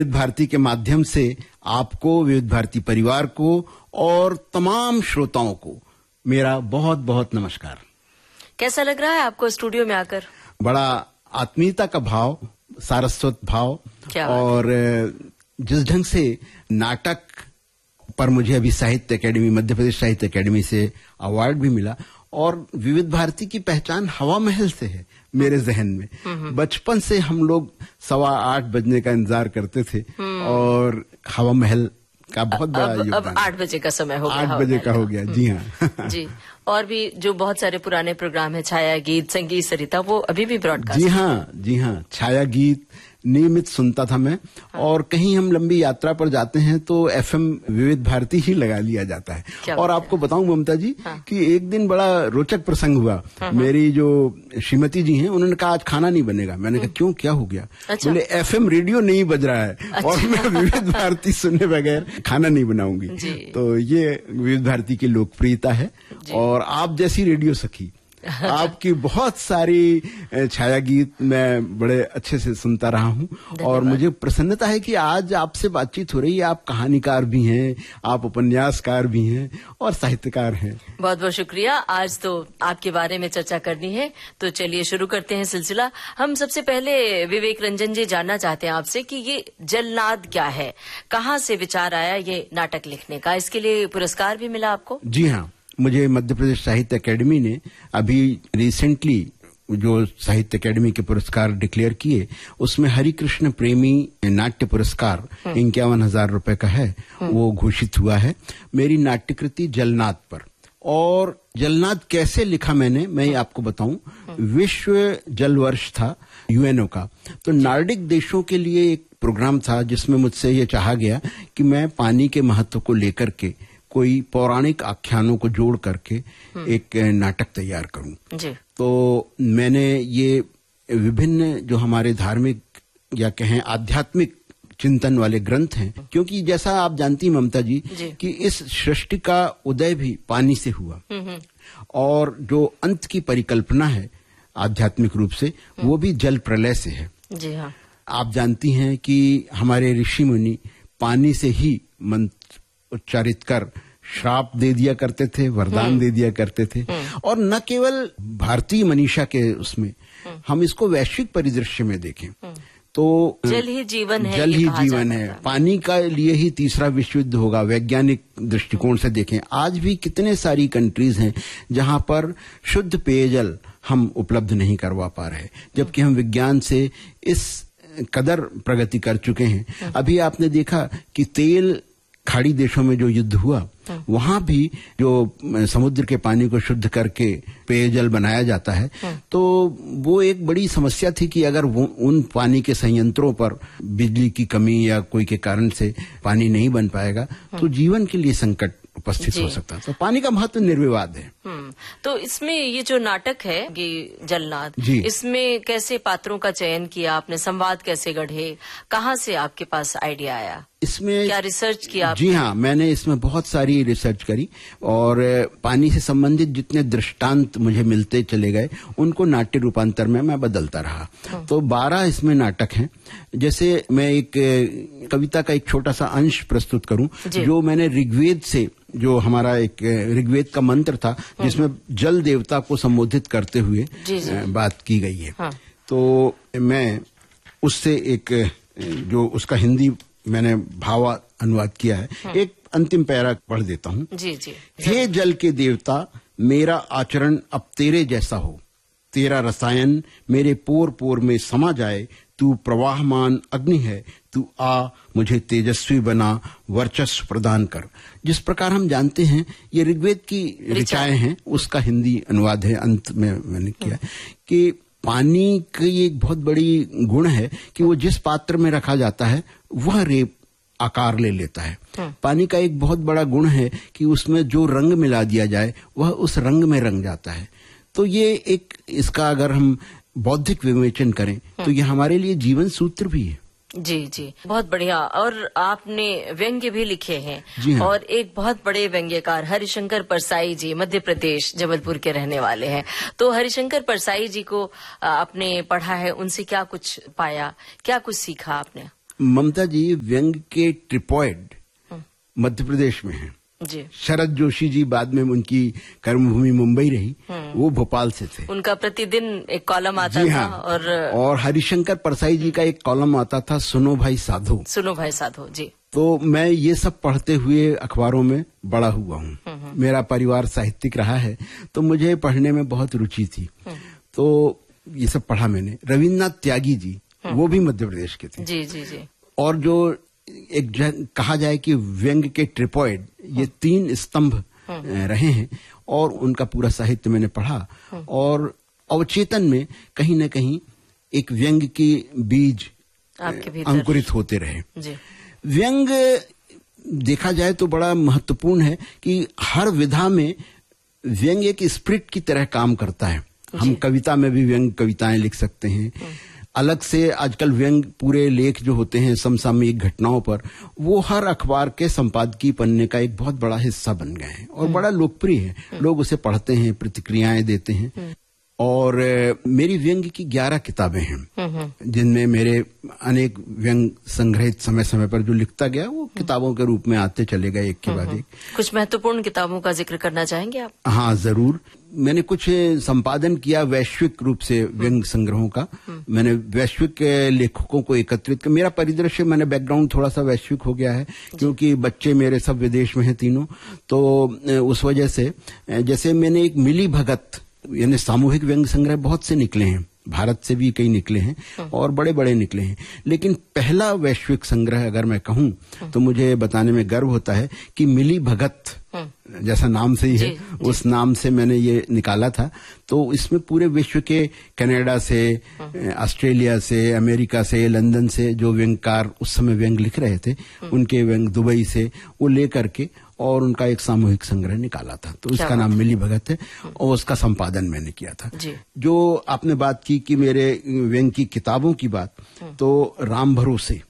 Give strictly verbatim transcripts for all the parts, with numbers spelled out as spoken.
विविध भारती के माध्यम से आपको, विविध भारती परिवार को और तमाम श्रोताओं को मेरा बहुत बहुत नमस्कार। कैसा लग रहा है आपको स्टूडियो में आकर? बड़ा आत्मीयता का भाव, सारस्वत भाव, और जिस ढंग से नाटक पर मुझे अभी साहित्य अकेडमी, मध्य प्रदेश साहित्य अकेडमी से अवार्ड भी मिला, और विविध भारती की पहचान हवा महल से है मेरे जहन में। बचपन से हम लोग सवा आठ बजने का इंतजार करते थे और हवा महल का बहुत बड़ा योगदान। अब आठ बजे का समय हो गया, आठ बजे का हो गया। जी हाँ जी। और भी जो बहुत सारे पुराने प्रोग्राम है, छाया गीत, संगीत सरिता, वो अभी भी ब्रॉडकास्ट। जी हाँ जी हाँ छाया गीत नियमित सुनता था मैं। हाँ। और कहीं हम लंबी यात्रा पर जाते हैं तो एफएम विविध भारती ही लगा लिया जाता है। और आपको बताऊं ममता जी, हाँ। कि एक दिन बड़ा रोचक प्रसंग हुआ। हाँ। मेरी जो श्रीमती जी हैं, उन्होंने कहा आज खाना नहीं बनेगा। मैंने कहा क्यों, क्या हो गया? अच्छा। बोले एफएम रेडियो नहीं बज रहा है। अच्छा। और मैं विविध भारती सुनने बगैर खाना नहीं बनाऊंगी। तो ये विविध भारती की लोकप्रियता है। और आप जैसी रेडियो सखी, आपकी बहुत सारी छाया गीत मैं बड़े अच्छे से सुनता रहा हूँ, और मुझे प्रसन्नता है कि आज आपसे बातचीत हो रही है। आप कहानीकार भी हैं, आप उपन्यासकार भी हैं और साहित्यकार हैं। बहुत बहुत शुक्रिया। आज तो आपके बारे में चर्चा करनी है, तो चलिए शुरू करते हैं सिलसिला। हम सबसे पहले विवेक रंजन जी जानना चाहते हैं आपसे कि ये जलनाद क्या है, कहाँ से विचार आया ये नाटक लिखने का? इसके लिए पुरस्कार भी मिला आपको? जी हाँ, मुझे मध्य प्रदेश साहित्य अकेडमी ने अभी रिसेंटली जो साहित्य अकेडमी के पुरस्कार डिक्लेयर किए, उसमें हरिकृष्ण प्रेमी नाट्य पुरस्कार इक्यावन हजार रुपए का है, वो घोषित हुआ है मेरी नाट्यकृति जलनाद पर। और जलनाद कैसे लिखा मैंने, मैं आपको बताऊं। विश्व जल वर्ष था यूएनओ का, तो नार्डिक देशों के लिए एक प्रोग्राम था जिसमें मुझसे ये चाहा गया कि मैं पानी के महत्व को लेकर के कोई पौराणिक आख्यानों को जोड़ करके एक नाटक तैयार करूं। जी। तो मैंने ये विभिन्न जो हमारे धार्मिक या कहें आध्यात्मिक चिंतन वाले ग्रंथ हैं, क्योंकि जैसा आप जानती ममता जी, जी कि इस सृष्टि का उदय भी पानी से हुआ, और जो अंत की परिकल्पना है आध्यात्मिक रूप से, वो भी जल प्रलय से है। जी हाँ। आप जानती हैं कि हमारे ऋषि मुनि पानी से ही मंत्र उच्चारित कर श्राप दे दिया करते थे, वरदान दे दिया करते थे। और न केवल भारतीय मनीषा के उसमें, हम इसको वैश्विक परिदृश्य में देखें तो जल ही जीवन है, जल ही जीवन है। पानी का लिए ही तीसरा विश्व युद्ध होगा। वैज्ञानिक दृष्टिकोण से देखें, आज भी कितने सारी कंट्रीज हैं जहां पर शुद्ध पेयजल हम उपलब्ध नहीं करवा पा रहे, जबकि हम विज्ञान से इस कदर प्रगति कर चुके हैं। अभी आपने देखा कि तेल खाड़ी देशों में जो युद्ध हुआ, वहां भी जो समुद्र के पानी को शुद्ध करके पेयजल बनाया जाता है, तो वो एक बड़ी समस्या थी कि अगर वो उन पानी के संयंत्रों पर बिजली की कमी या कोई के कारण से पानी नहीं बन पाएगा, तो जीवन के लिए संकट उपस्थित हो सकता है। तो पानी का महत्व निर्विवाद है। तो इसमें ये जो नाटक है ये जलनाद, इसमें कैसे पात्रों का चयन किया आपने, संवाद कैसे गढ़े, कहाँ से आपके पास आइडिया आया? इसमें क्या रिसर्च किया आपने? जी हाँ, मैंने इसमें बहुत सारी रिसर्च करी, और पानी से संबंधित जितने दृष्टांत मुझे मिलते चले गए, उनको नाट्य रूपांतर में मैं बदलता रहा। तो बारह इसमें नाटक हैं। जैसे मैं एक कविता का एक छोटा सा अंश प्रस्तुत करूं, जो मैंने ऋग्वेद से, जो हमारा एक ऋग्वेद का मंत्र था जिसमें जल देवता को संबोधित करते हुए जी जी। बात की गई है। हाँ। तो मैं उससे एक जो उसका हिंदी मैंने भाव अनुवाद किया है, हाँ। एक अंतिम पैरा पढ़ देता हूँ। जी जी। हे जल के देवता, मेरा आचरण अब तेरे जैसा हो, तेरा रसायन मेरे पोर पोर में समा जाए, तू प्रवाहमान अग्नि है, तू आ मुझे तेजस्वी बना, वर्चस्व प्रदान कर। जिस प्रकार हम जानते हैं ये ऋग्वेद की ऋचाएं हैं, उसका हिंदी अनुवाद है, अंत में मैंने किया कि पानी की एक बहुत बड़ी गुण है कि वो जिस पात्र में रखा जाता है वह रेप आकार ले लेता है। पानी का एक बहुत बड़ा गुण है कि उसमें जो रंग मिला दिया जाए वह उस रंग में रंग जाता है। तो ये एक, इसका अगर हम बौद्धिक विवेचन करें तो ये हमारे लिए जीवन सूत्र भी है। जी जी, बहुत बढ़िया। और आपने व्यंग्य भी लिखे हैं। जी हाँ। और एक बहुत बड़े व्यंग्यकार हरिशंकर परसाई जी मध्य प्रदेश जबलपुर के रहने वाले हैं। तो हरिशंकर परसाई जी को आपने पढ़ा है, उनसे क्या कुछ पाया, क्या कुछ सीखा आपने? ममता जी, व्यंग के ट्रिपॉइड मध्य प्रदेश में है जी। शरद जोशी जी, बाद में उनकी कर्मभूमि मुंबई रही, वो भोपाल से थे। उनका प्रतिदिन एक कॉलम आता जी था। हाँ, और और हरिशंकर परसाई जी का एक कॉलम आता था, सुनो भाई साधो। सुनो भाई साधो जी। तो मैं ये सब पढ़ते हुए अखबारों में बड़ा हुआ हूँ। मेरा परिवार साहित्यिक रहा है, तो मुझे पढ़ने में बहुत रुचि थी। तो ये सब पढ़ा मैंने। रविन्द्रनाथ त्यागी जी, वो भी मध्य प्रदेश के थे। जी जी जी। और जो एक कहा जाए कि व्यंग के ट्रिपॉइड, ये तीन स्तंभ रहे हैं, और उनका पूरा साहित्य मैंने पढ़ा, और अवचेतन में कहीं न कहीं एक व्यंग की बीज अंकुरित होते रहे जी। व्यंग देखा जाए तो बड़ा महत्वपूर्ण है कि हर विधा में व्यंग एक स्प्रिट की तरह काम करता है। हम कविता में भी व्यंग कविताएं लिख सकते हैं। अलग से आजकल व्यंग पूरे लेख जो होते हैं समसामयिक घटनाओं पर, वो हर अखबार के संपादकीय पन्ने का एक बहुत बड़ा हिस्सा बन गए हैं और बड़ा लोकप्रिय है। लोग उसे पढ़ते हैं, प्रतिक्रियाएं देते हैं। और मेरी व्यंग की ग्यारह किताबें हैं, जिनमें मेरे अनेक व्यंग संग्रहित समय समय पर जो लिखता गया वो किताबों के रूप में आते चले गए, एक के बाद एक। कुछ महत्वपूर्ण किताबों का जिक्र करना चाहेंगे आप? हाँ, जरूर। मैंने कुछ संपादन किया वैश्विक रूप से व्यंग संग्रहों का। मैंने वैश्विक लेखकों को एकत्रित किया। मेरा परिदृश्य, मैंने बैकग्राउंड थोड़ा सा वैश्विक हो गया है, क्योंकि बच्चे मेरे सब विदेश में हैं तीनों। तो उस वजह से, जैसे मैंने एक मिली भगत, यानी सामूहिक व्यंग संग्रह बहुत से निकले हैं, भारत से भी कई निकले हैं और बड़े बड़े निकले हैं, लेकिन पहला वैश्विक संग्रह अगर मैं कहूं तो मुझे बताने में गर्व होता है कि मिली भगत, जैसा नाम से ही है, उस नाम से मैंने ये निकाला था। तो इसमें पूरे विश्व के, कनाडा से, ऑस्ट्रेलिया से, अमेरिका से, लंदन से जो व्यंगकार उस समय व्यंग लिख रहे थे, उनके व्यंग, दुबई से, वो लेकर के और उनका एक सामूहिक संग्रह निकाला था। तो उसका नाम मिली भगत है और उसका संपादन मैंने किया था। जो आपने बात की कि मेरे व्यंग की किताबों की बात, तो राम भरोसे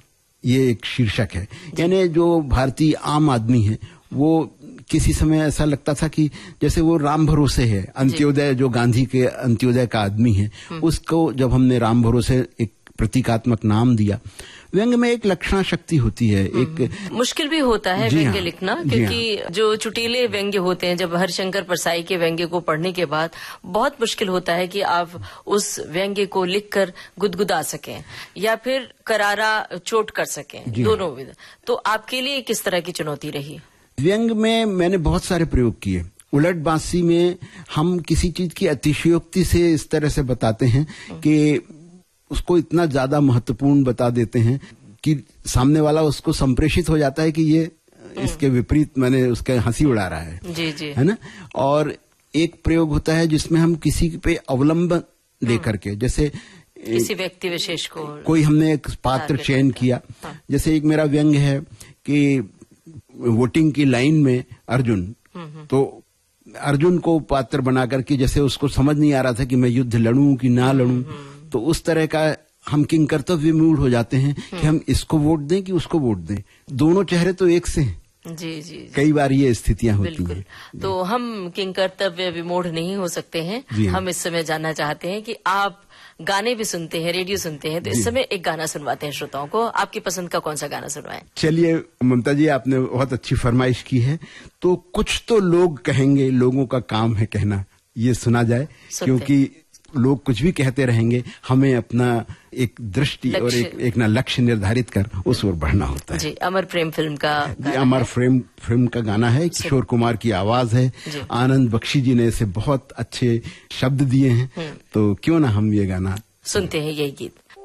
ये एक शीर्षक है। यानी जो भारतीय आम आदमी है, वो किसी समय ऐसा लगता था कि जैसे वो राम भरोसे है, अंत्योदय, जो गांधी के अंत्योदय का आदमी है, उसको जब हमने राम भरोसे एक प्रतीकात्मक नाम दिया। व्यंग में एक लक्षणा शक्ति होती है, एक मुश्किल भी होता है व्यंग्य लिखना, क्योंकि हाँ। जो चुटीले व्यंग्य होते हैं, जब हरिशंकर परसाई के व्यंग्य को पढ़ने के बाद बहुत मुश्किल होता है कि आप उस व्यंग्य को लिखकर गुदगुदा सकें या फिर करारा चोट कर सकें, दोनों विध। तो आपके लिए किस तरह की चुनौती रही? व्यंग में मैंने बहुत सारे प्रयोग किए। उलट बांसी में हम किसी चीज की अतिशयोक्ति से इस तरह से बताते हैं कि उसको इतना ज्यादा महत्वपूर्ण बता देते हैं कि सामने वाला उसको संप्रेषित हो जाता है कि ये इसके विपरीत, मैंने उसके हंसी उड़ा रहा है, जी जी, है ना। और एक प्रयोग होता है जिसमें हम किसी पे अवलंबन लेकर के, जैसे किसी व्यक्ति विशेष को, कोई हमने एक पात्र चयन किया। हाँ। जैसे एक मेरा व्यंग है कि वोटिंग की लाइन में अर्जुन, तो अर्जुन को पात्र बना करके, जैसे उसको समझ नहीं आ रहा था कि मैं युद्ध लड़ूं कि ना लड़ूं, तो उस तरह का हम किंग कर्तव्य मूड हो जाते हैं कि हम इसको वोट दें कि उसको वोट दें, दोनों चेहरे तो एक से हैं। जी जी, जी कई बार ये स्थितियां होती हैं। तो हम किंग कर्तव्य विमूढ़ नहीं हो सकते हैं। हम इस समय जानना चाहते हैं कि आप गाने भी सुनते हैं, रेडियो सुनते हैं, तो इस समय एक गाना सुनवाते हैं श्रोताओं को। आपकी पसंद का कौन सा गाना सुनवाएं? चलिए ममता जी, आपने बहुत अच्छी फरमाइश की है, तो कुछ तो लोग कहेंगे, लोगों का काम है कहना, ये सुना जाए, क्योंकि लोग कुछ भी कहते रहेंगे, हमें अपना एक दृष्टि और एक, एक ना लक्ष्य निर्धारित कर उस ओर बढ़ना होता है। जी, अमर प्रेम फिल्म का गाना अमर प्रेम फिल्म का गाना है, किशोर कुमार की आवाज है, आनंद बख्शी जी ने इसे बहुत अच्छे शब्द दिए हैं, तो क्यों ना हम ये गाना सुनते हैं, यही गीत।